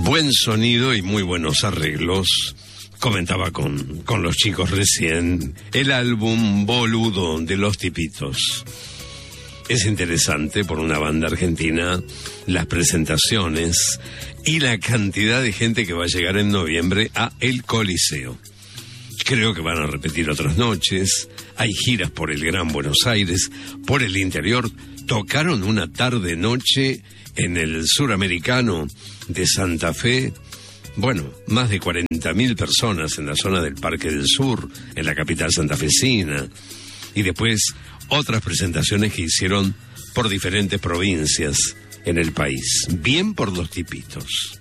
Buen sonido y muy buenos arreglos. Comentaba con los chicos recién el álbum Boludo de Los Tipitos. Es interesante por una banda argentina, las presentaciones y la cantidad de gente que va a llegar en noviembre a El Coliseo. Creo que van a repetir otras noches. Hay giras por el Gran Buenos Aires, por el interior. Tocaron una tarde-noche en el Suramericano de Santa Fe. Bueno, más de 40.000 personas en la zona del Parque del Sur, en la capital santafesina. Y después otras presentaciones que hicieron por diferentes provincias en el país. Bien por Los Tipitos.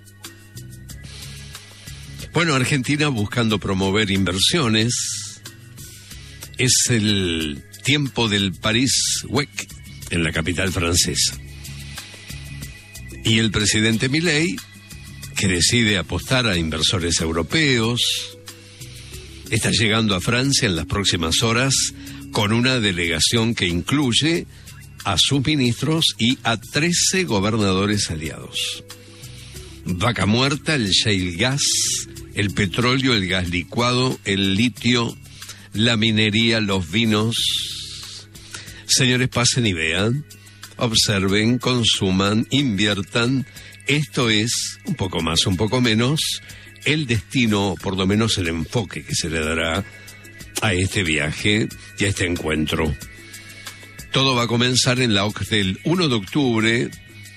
Bueno, Argentina buscando promover inversiones. Es el tiempo del Paris Week en la capital francesa. Y el presidente Milei, que decide apostar a inversores europeos, está llegando a Francia en las próximas horas con una delegación que incluye a sus ministros y a 13 gobernadores aliados. Vaca muerta, el shale gas, el petróleo, el gas licuado, el litio, la minería, los vinos. Señores, pasen y vean, observen, consuman, inviertan. Esto es, un poco más, un poco menos, el destino, por lo menos el enfoque que se le dará a este viaje y a este encuentro. Todo va a comenzar en la OCDE del 1 de octubre.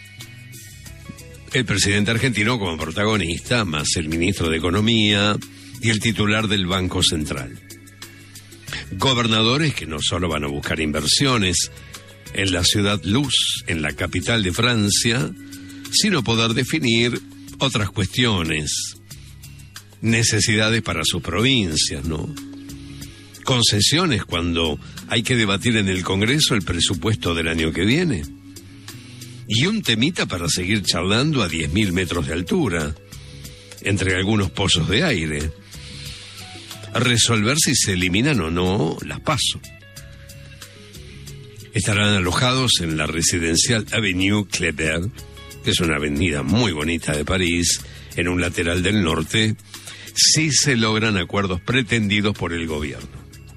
El presidente argentino como protagonista, más el ministro de Economía y el titular del Banco Central. Gobernadores que no solo van a buscar inversiones en la ciudad luz, en la capital de Francia, sino poder definir otras cuestiones, necesidades para sus provincias, ¿no? Concesiones cuando hay que debatir en el Congreso el presupuesto del año que viene. Y un temita para seguir charlando a 10.000 metros de altura, entre algunos pozos de aire. Resolver si se eliminan o no las PASO. Estarán alojados en la residencial Avenue Kléber, que es una avenida muy bonita de París, en un lateral del norte, si se logran acuerdos pretendidos por el gobierno.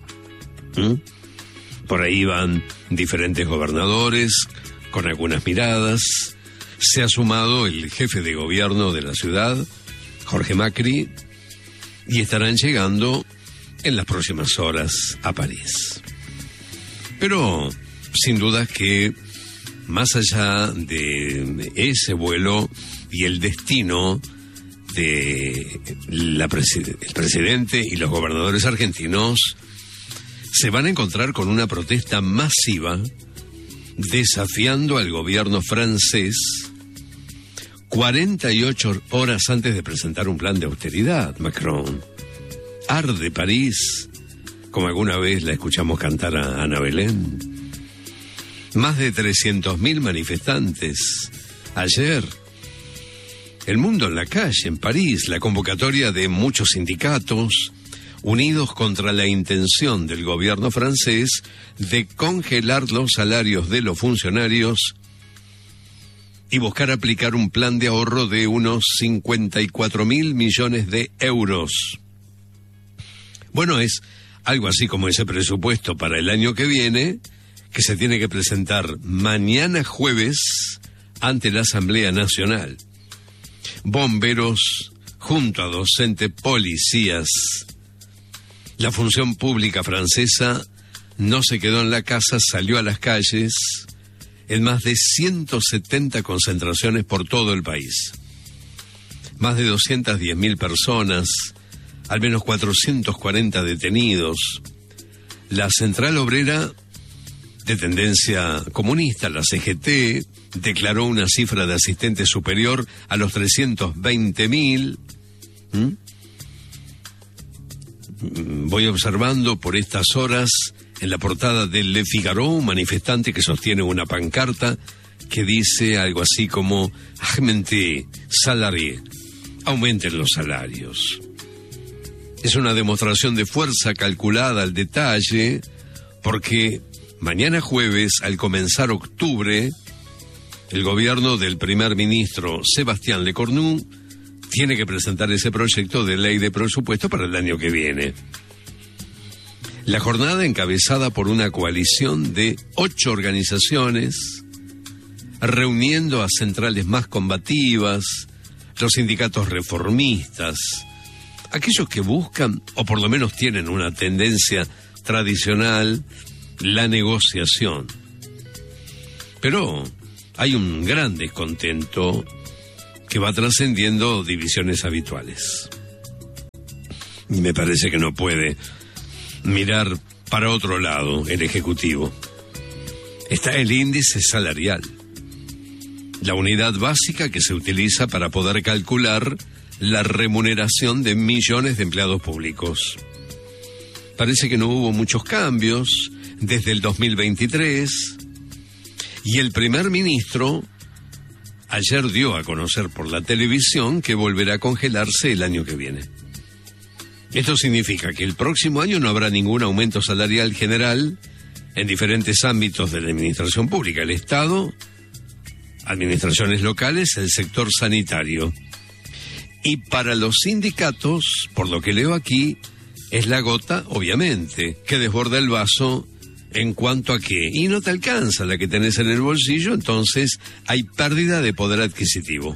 Por ahí van diferentes gobernadores, con algunas miradas. Se ha sumado el jefe de gobierno de la ciudad, Jorge Macri, y estarán llegando en las próximas horas a París. Pero, sin duda que, más allá de ese vuelo y el destino de el presidente y los gobernadores argentinos, se van a encontrar con una protesta masiva desafiando al gobierno francés 48 horas antes de presentar un plan de austeridad. Macron arde París, como alguna vez la escuchamos cantar a Ana Belén. Más de 300.000 manifestantes ayer. El mundo en la calle, en París, la convocatoria de muchos sindicatos unidos contra la intención del gobierno francés de congelar los salarios de los funcionarios y buscar aplicar un plan de ahorro de unos 54.000 millones de euros. Bueno, es algo así como ese presupuesto para el año que viene, que se tiene que presentar mañana jueves ante la Asamblea Nacional. Bomberos junto a docentes, policías. La función pública francesa no se quedó en la casa, salió a las calles en más de 170 concentraciones por todo el país. Más de 210.000 personas, al menos 440 detenidos. La Central Obrera de tendencia comunista, la CGT, declaró una cifra de asistentes superior a los 320.000. Voy observando por estas horas en la portada del Le Figaro un manifestante que sostiene una pancarta que dice algo así como "Augmentez salariés", aumenten los salarios. Es una demostración de fuerza calculada al detalle, porque mañana jueves, al comenzar octubre, el gobierno del primer ministro Sébastien Lecornu tiene que presentar ese proyecto de ley de presupuesto para el año que viene. La jornada, encabezada por una coalición de 8 organizaciones, reuniendo a centrales más combativas, los sindicatos reformistas, aquellos que buscan, o por lo menos tienen una tendencia tradicional, la negociación. Pero hay un gran descontento que va trascendiendo divisiones habituales. Y me parece que no puede mirar para otro lado el Ejecutivo. Está el índice salarial, la unidad básica que se utiliza para poder calcular la remuneración de millones de empleados públicos. Parece que no hubo muchos cambios desde el 2023 y el primer ministro ayer dio a conocer por la televisión que volverá a congelarse el año que viene. Esto significa que el próximo año no habrá ningún aumento salarial general en diferentes ámbitos de la administración pública, el Estado, administraciones locales, el sector sanitario. Y para los sindicatos, por lo que leo aquí, es la gota, obviamente, que desborda el vaso en cuanto a que, y no te alcanza la que tenés en el bolsillo, entonces hay pérdida de poder adquisitivo.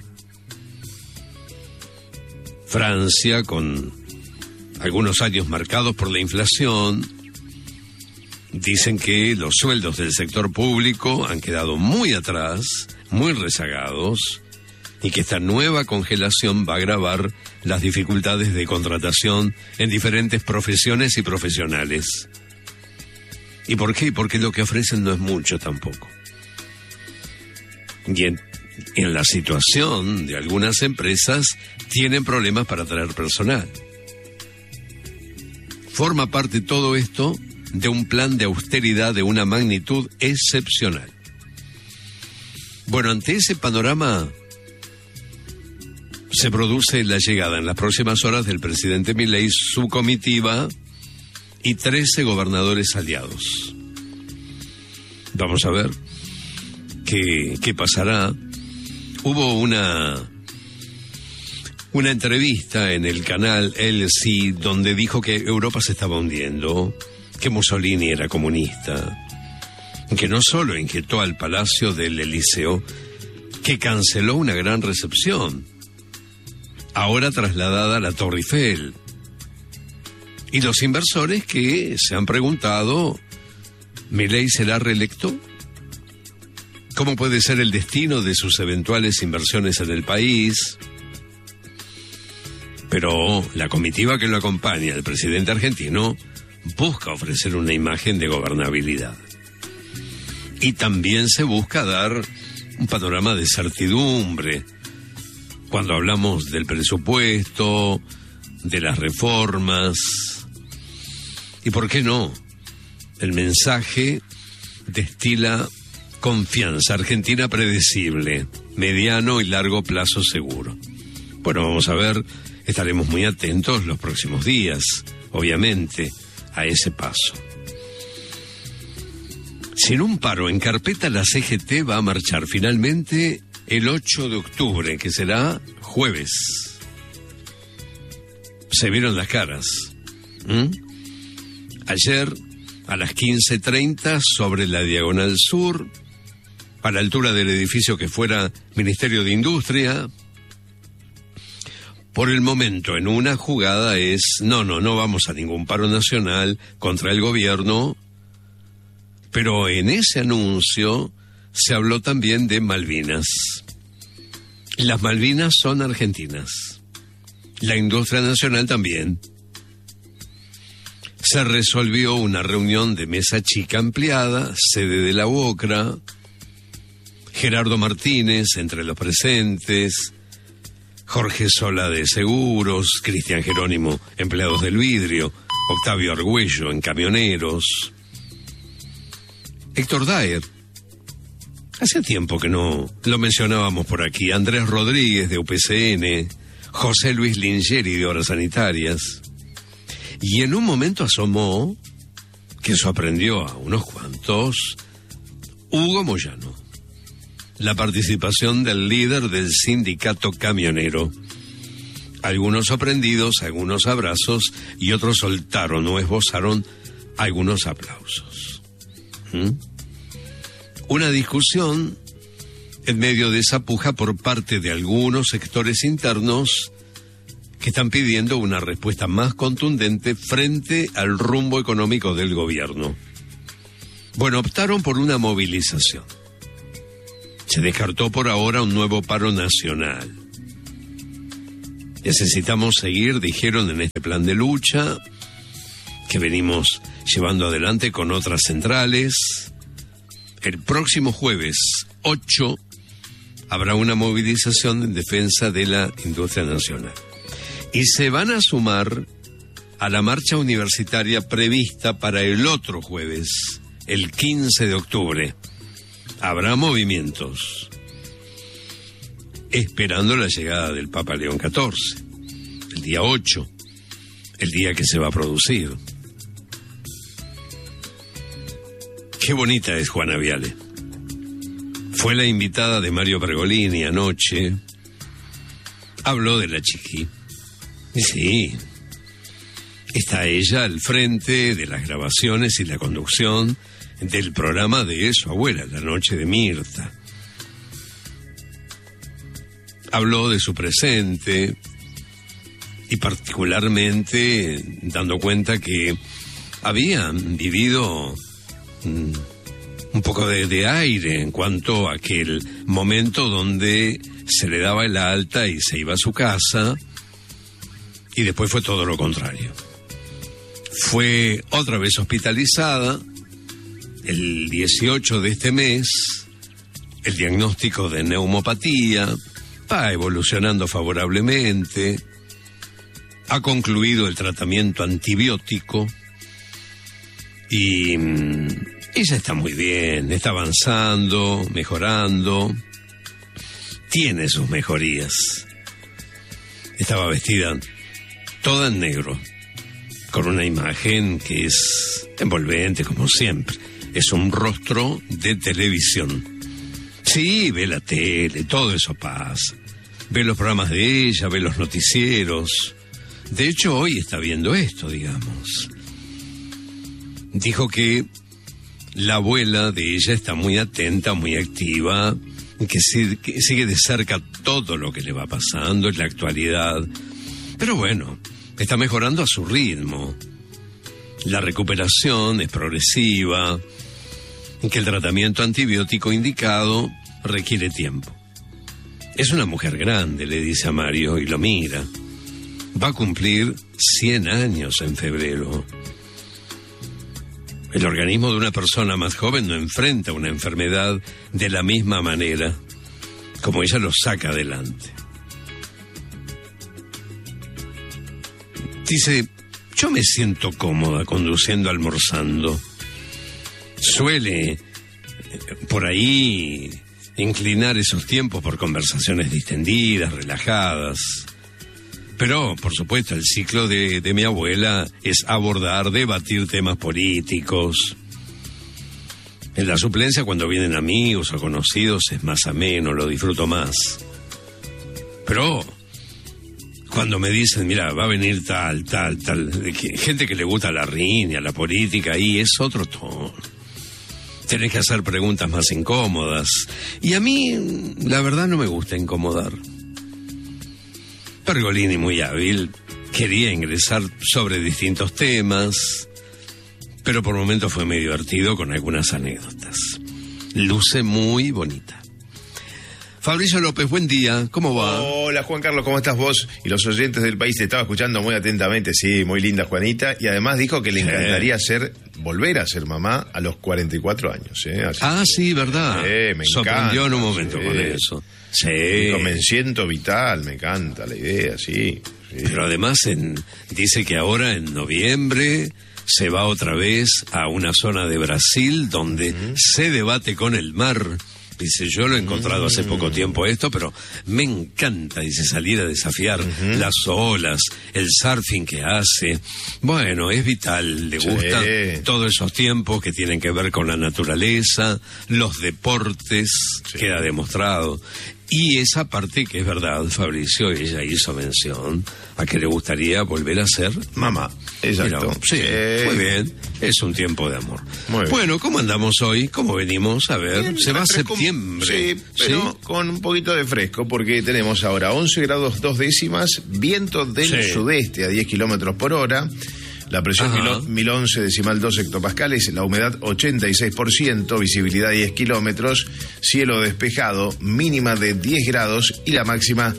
Francia, con algunos años marcados por la inflación, dicen que los sueldos del sector público han quedado muy atrás, muy rezagados, y que esta nueva congelación va a agravar las dificultades de contratación en diferentes profesiones y profesionales. ¿Y por qué? Porque lo que ofrecen no es mucho tampoco. Y en la situación de algunas empresas tienen problemas para atraer personal. Forma parte todo esto de un plan de austeridad de una magnitud excepcional. Bueno, ante ese panorama se produce la llegada en las próximas horas del presidente Milei, su comitiva y 13 gobernadores aliados. Vamos a ver qué pasará. Hubo una entrevista en el canal LC donde dijo que Europa se estaba hundiendo, que Mussolini era comunista, que no solo inquietó al Palacio del Elíseo, que canceló una gran recepción, ahora trasladada a la Torre Eiffel. Y los inversores que se han preguntado, ¿Milei será reelecto? ¿Cómo puede ser el destino de sus eventuales inversiones en el país? Pero la comitiva que lo acompaña, el presidente argentino, busca ofrecer una imagen de gobernabilidad. Y también se busca dar un panorama de certidumbre cuando hablamos del presupuesto, de las reformas. ¿Y por qué no? El mensaje destila confianza. Argentina predecible, mediano y largo plazo seguro. Bueno, vamos a ver, estaremos muy atentos los próximos días, obviamente, a ese paso. Sin un paro en carpeta, la CGT va a marchar finalmente el 8 de octubre, que será jueves. Se vieron las caras. Ayer, a las 15:30, sobre la Diagonal Sur, a la altura del edificio que fuera Ministerio de Industria. Por el momento, en una jugada es, no vamos a ningún paro nacional contra el gobierno, pero en ese anuncio se habló también de Malvinas. Las Malvinas son argentinas, la industria nacional también. Se resolvió una reunión de mesa chica ampliada, sede de la UOCRA, Gerardo Martínez entre los presentes, Jorge Sola de Seguros, Cristian Jerónimo, empleados del vidrio, Octavio Argüello en camioneros, Héctor Daer, hace tiempo que no lo mencionábamos por aquí, Andrés Rodríguez de UPCN, José Luis Lingeri de Obras Sanitarias, y en un momento asomó, que sorprendió a unos cuantos, Hugo Moyano, la participación del líder del sindicato camionero. Algunos sorprendidos, algunos abrazos y otros soltaron o esbozaron algunos aplausos. Una discusión en medio de esa puja por parte de algunos sectores internos que están pidiendo una respuesta más contundente frente al rumbo económico del gobierno. Bueno, optaron por una movilización. Se descartó por ahora un nuevo paro nacional. Necesitamos seguir, dijeron, en este plan de lucha que venimos llevando adelante con otras centrales. El próximo jueves 8 habrá una movilización en defensa de la industria nacional. Y se van a sumar a la marcha universitaria prevista para el otro jueves, el 15 de octubre. Habrá movimientos, esperando la llegada del Papa León XIV, el día 8, el día que se va a producir. Qué bonita es Juana Viale. Fue la invitada de Mario Pergolini anoche. Habló de la Chiqui. Y sí, está ella al frente de las grabaciones y la conducción del programa de su abuela, La Noche de Mirta. Habló de su presente y particularmente dando cuenta que habían vivido un poco de aire en cuanto a aquel momento donde se le daba el alta y se iba a su casa, y después fue todo lo contrario. Fue otra vez hospitalizada el 18 de este mes, el diagnóstico de neumopatía va evolucionando favorablemente, ha concluido el tratamiento antibiótico y ella está muy bien, está avanzando, mejorando, tiene sus mejorías. Estaba vestida toda en negro, con una imagen que es envolvente como siempre. Es un rostro de televisión. Sí, ve la tele, todo eso pasa. Ve los programas de ella, ve los noticieros. De hecho, hoy está viendo esto, digamos. Dijo que la abuela de ella está muy atenta, muy activa, que sigue de cerca todo lo que le va pasando en la actualidad. Pero bueno, está mejorando a su ritmo. La recuperación es progresiva, que el tratamiento antibiótico indicado requiere tiempo. Es una mujer grande, le dice a Mario, y lo mira. Va a cumplir 100 años en febrero. El organismo de una persona más joven no enfrenta una enfermedad de la misma manera, como ella lo saca adelante. Dice, yo me siento cómoda conduciendo, almorzando. Suele, por ahí, inclinar esos tiempos por conversaciones distendidas, relajadas. Pero, por supuesto, el ciclo de mi abuela es abordar, debatir temas políticos. En la suplencia, cuando vienen amigos o conocidos, es más ameno, lo disfruto más. Pero cuando me dicen, mira, va a venir tal, gente que le gusta la riña, la política, ahí es otro tono. Tenés que hacer preguntas más incómodas. Y a mí, la verdad, no me gusta incomodar. Pergolini, muy hábil, quería ingresar sobre distintos temas, pero por momentos fue medio divertido con algunas anécdotas. Luce muy bonita. Fabricio López, buen día, ¿cómo va? Hola Juan Carlos, ¿cómo estás vos? Y los oyentes del país te estaba escuchando muy atentamente, sí, muy linda Juanita, y además dijo que le encantaría volver a ser mamá a los 44 años. Así sí, verdad. Me sorprendió encanta, en un momento con eso. Sí. Me siento vital, me encanta la idea, sí. Pero además dice que ahora en noviembre se va otra vez a una zona de Brasil donde se debate con el mar. Dice, yo lo he encontrado hace poco tiempo esto, pero me encanta, dice, salir a desafiar las olas, el surfing que hace. Bueno, es vital, le gustan todos esos tiempos que tienen que ver con la naturaleza, los deportes, queda demostrado. Y esa parte que es verdad, Fabricio, ella hizo mención a que le gustaría volver a ser mamá. Exacto. Sí, muy bien. Es un tiempo de amor. Muy bien. Bueno, ¿cómo andamos hoy? ¿Cómo venimos? A ver, Bien, se va fresco. septiembre. Sí, pero con un poquito de fresco, porque tenemos ahora 11 grados 2 décimas, viento del sudeste a 10 kilómetros por hora. La presión 1011,2 hectopascales, la humedad 86%, visibilidad 10 kilómetros, cielo despejado, mínima de 10 grados y la máxima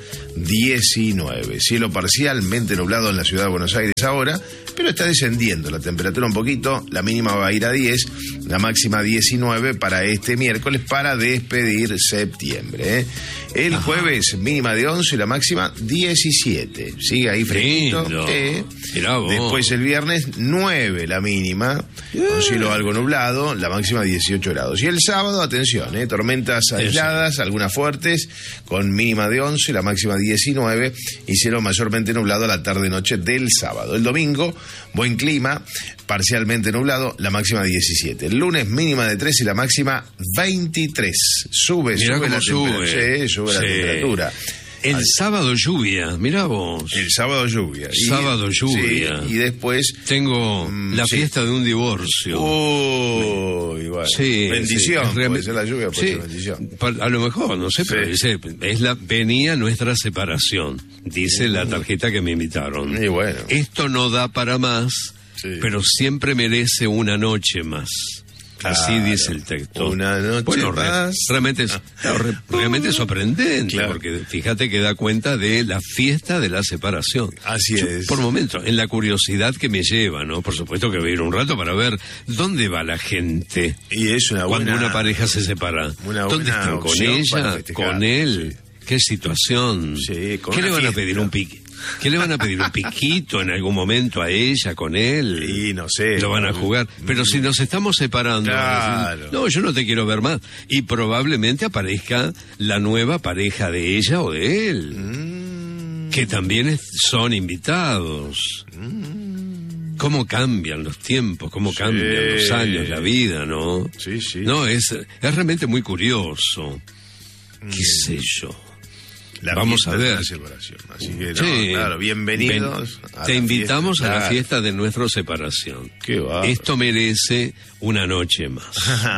19. Cielo parcialmente nublado en la ciudad de Buenos Aires ahora, pero está descendiendo la temperatura un poquito, la mínima va a ir a 10, la máxima 19 para este miércoles para despedir septiembre. El jueves mínima de 11 y la máxima 17. Sigue ahí fresquito. Después el viernes 9 la mínima, con cielo algo nublado, la máxima 18 grados. Y el sábado, atención, tormentas aisladas, algunas fuertes, con mínima de 11, la máxima 19 y cielo mayormente nublado a la tarde-noche del sábado. El domingo, buen clima, parcialmente nublado, la máxima 17. El lunes mínima de 3 y la máxima 23. Sube la temperatura. El sábado lluvia, mirá vos. El sábado lluvia. Sábado lluvia. Sí, y después... Tengo la fiesta de un divorcio. Uy, bueno. Sí, bendición, puede ser la lluvia, puede ser bendición. A lo mejor, no sé, pero venía nuestra separación, dice la tarjeta que me invitaron. Y bueno. Esto no da para más, pero siempre merece una noche más. Así dice el texto. Una noche más. Realmente es sorprendente, porque fíjate que da cuenta de la fiesta de la separación. Así es. Por momento, en la curiosidad que me lleva, ¿no? Por supuesto que voy a ir un rato para ver dónde va la gente. Y es cuando una pareja se separa. ¿Dónde están? ¿Con ella? ¿Con él? Sí. ¿Qué situación? Sí, ¿Qué le van a pedir? ¿Un pique? ¿Qué le van a pedir? ¿Un piquito en algún momento a ella, con él? Y no sé. Lo van a jugar. Pero si nos estamos separando... Claro. No, yo no te quiero ver más. Y probablemente aparezca la nueva pareja de ella o de él. Que también son invitados. Cómo cambian los tiempos, cómo cambian los años, la vida, ¿no? Sí, sí. No, es realmente muy curioso. ¿Qué sé yo? Vamos a ver. La separación. Así que, claro, bienvenidos. Te invitamos a la fiesta de nuestra separación. Qué va. Esto merece una noche más.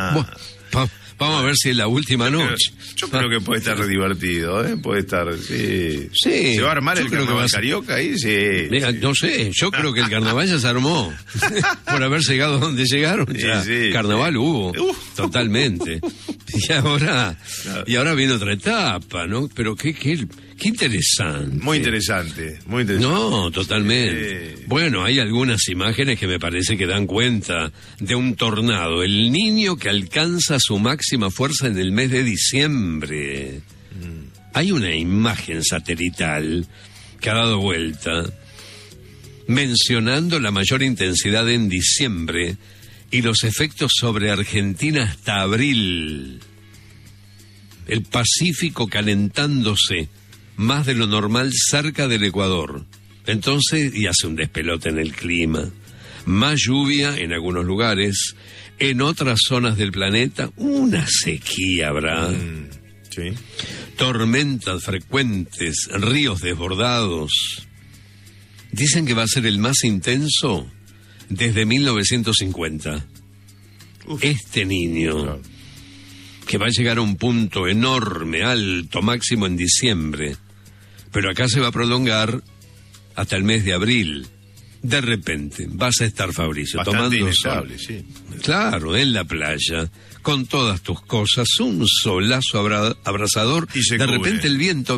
Vamos a ver si es la última noche. Yo creo que puede estar divertido, puede estar, sí. Sí. ¿Se va a armar el carnaval carioca ahí? Sí. Mira, no sé, yo creo que el carnaval ya se armó. Por haber llegado donde llegaron, ya. Carnaval hubo, totalmente. Y ahora viene otra etapa, ¿no? Pero qué interesante. Muy interesante. No, totalmente. Bueno, hay algunas imágenes que me parece que dan cuenta de un tornado. El niño que alcanza su máxima fuerza en el mes de diciembre. Hay una imagen satelital que ha dado vuelta mencionando la mayor intensidad en diciembre y los efectos sobre Argentina hasta abril. El Pacífico calentándose más de lo normal cerca del Ecuador. Entonces, y hace un despelote en el clima. Más lluvia en algunos lugares. En otras zonas del planeta, una sequía habrá. Sí. Tormentas frecuentes, ríos desbordados. Dicen que va a ser el más intenso desde 1950. Este niño, que va a llegar a un punto enorme, alto, máximo en diciembre, pero acá se va a prolongar hasta el mes de abril. De repente vas a estar, Fabricio, bastante tomando inestable, sol. sí. Claro, en la playa, con todas tus cosas, un solazo abrasador. Y se de cubre. repente el viento,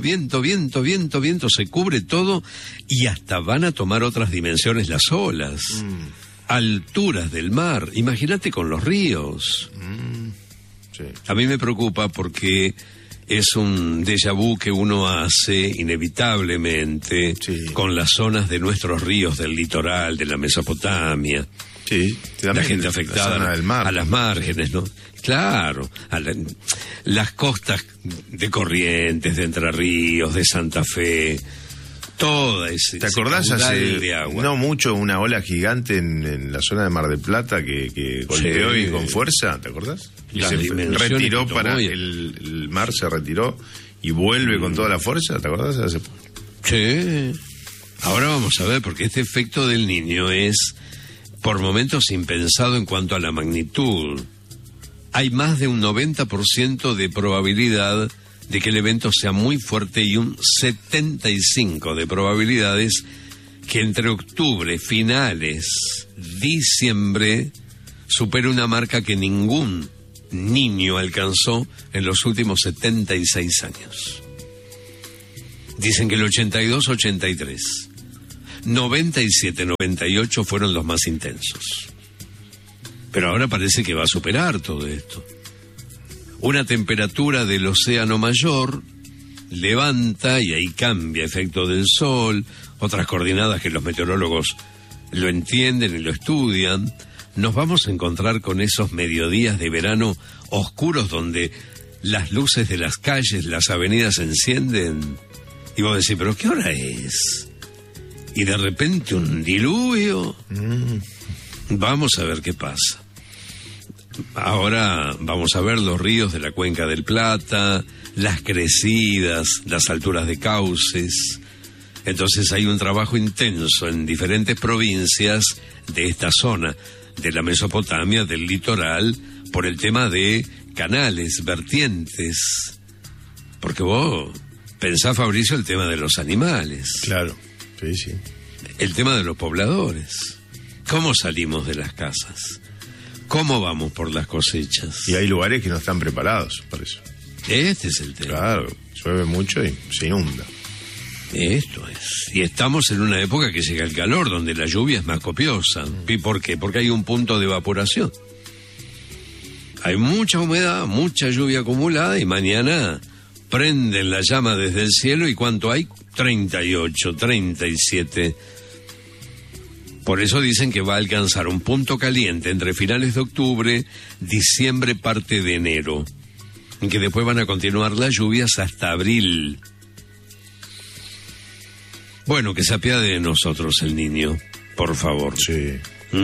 se cubre todo y hasta van a tomar otras dimensiones las olas. Alturas del mar, imagínate con los ríos. Sí. A mí me preocupa porque es un déjà vu que uno hace inevitablemente con las zonas de nuestros ríos del litoral, de la Mesopotamia. Sí, la gente afectada la del mar, a las márgenes, ¿no? Claro, las costas de Corrientes, de Entre Ríos, de Santa Fe, toda ese ¿Te acordás hace de agua? No mucho una ola gigante en la zona de Mar del Plata que golpeó y con fuerza? ¿Te acordás? Y se retiró el mar se retiró y vuelve con toda la fuerza, ¿te acordás? Sí. Ahora vamos a ver, porque este efecto del Niño es por momentos impensado en cuanto a la magnitud. Hay más de un 90% de probabilidad de que el evento sea muy fuerte y un 75% de probabilidades que entre octubre, finales, diciembre, supere una marca que ningún niño alcanzó en los últimos 76 años. Dicen que el 82-83, 97-98 fueron los más intensos. Pero ahora parece que va a superar todo esto. Una temperatura del océano mayor levanta y ahí cambia efecto del sol, otras coordenadas que los meteorólogos lo entienden y lo estudian. Nos vamos a encontrar con esos mediodías de verano oscuros donde las luces de las calles, las avenidas se encienden y vos decís, ¿pero qué hora es? Y de repente un diluvio. Vamos a ver qué pasa. Ahora vamos a ver los ríos de la Cuenca del Plata, las crecidas, las alturas de cauces. Entonces hay un trabajo intenso en diferentes provincias de esta zona, de la Mesopotamia, del litoral, por el tema de canales, vertientes. Porque vos pensás, Fabricio, el tema de los animales. Claro, sí, sí. El tema de los pobladores. ¿Cómo salimos de las casas? ¿Cómo vamos por las cosechas? Y hay lugares que no están preparados para eso. Este es el tema. Claro, llueve mucho y se inunda. Esto es. Y estamos en una época que llega el calor, donde la lluvia es más copiosa. ¿Y por qué? Porque hay un punto de evaporación. Hay mucha humedad, mucha lluvia acumulada y mañana prenden la llama desde el cielo. ¿Y cuánto hay? 38, 37. Por eso dicen que va a alcanzar un punto caliente entre finales de octubre, diciembre, parte de enero. Y que después van a continuar las lluvias hasta abril. Bueno, que se apiade de nosotros el Niño, por favor. Sí.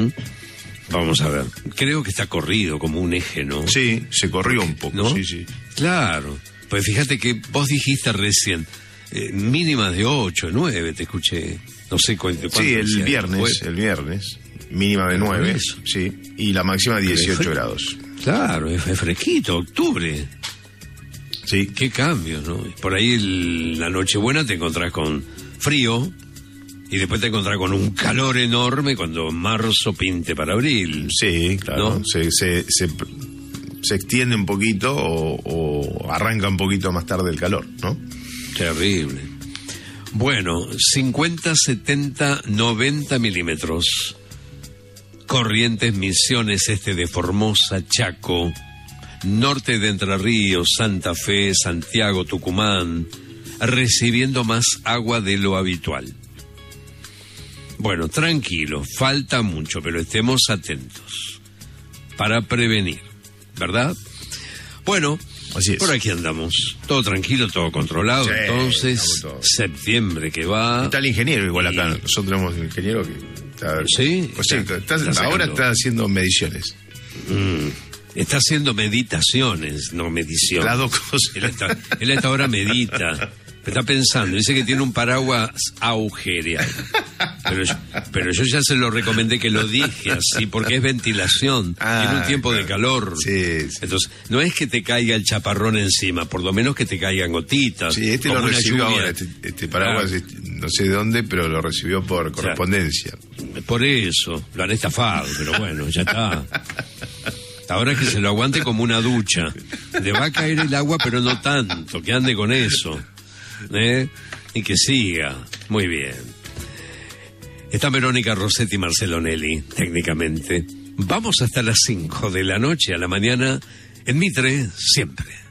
Vamos a ver. Creo que está corrido como un eje, ¿no? Sí, se corrió un poco, ¿no? Sí, sí. Claro. Pues fíjate que vos dijiste recién, mínimas de 8, 9, te escuché. No sé cuánto. Sí, el viernes, mínima de 9, sí, y la máxima 18 grados. Claro, es fresquito, octubre. Sí. Qué cambio, ¿no? Por ahí la Nochebuena te encontrás con frío y después te encontrás con un calor enorme cuando marzo pinte para abril. Sí, claro. ¿No? Se extiende un poquito o arranca un poquito más tarde el calor, ¿no? Terrible. Bueno, 50, 70, 90 milímetros. Corrientes, Misiones, este de Formosa, Chaco, norte de Entre Ríos, Santa Fe, Santiago, Tucumán, recibiendo más agua de lo habitual. Bueno, tranquilo, falta mucho, pero estemos atentos para prevenir, ¿verdad? Bueno, así es. Por aquí andamos, todo tranquilo, todo controlado. Sí, entonces, septiembre que va. Está el ingeniero igual acá, nosotros tenemos un ingeniero que está, sí, pues ahora está haciendo mediciones. Está haciendo meditaciones, no mediciones. Las dos cosas. Él hasta ahora medita. Está pensando, dice que tiene un paraguas agujereado. Pero yo ya se lo recomendé que lo dije así, porque es ventilación. Tiene un tiempo de calor. Sí, sí. Entonces, no es que te caiga el chaparrón encima, por lo menos que te caigan gotitas. Sí, lo recibió ahora, este paraguas, no sé de dónde, pero lo recibió por correspondencia. Por eso, lo han estafado, pero bueno, ya está. Ahora es que se lo aguante como una ducha. Le va a caer el agua, pero no tanto, que ande con eso. Y que siga. Muy bien. Está Verónica Rossetti y Marcelo Nelly, técnicamente. Vamos hasta las 5 de la noche a la mañana en Mitre, siempre.